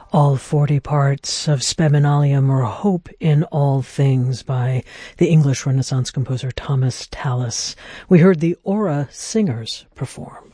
All 40 parts of Spem in Alium, or Hope in All Things, by the English Renaissance composer Thomas Tallis. We heard the Aura Singers perform.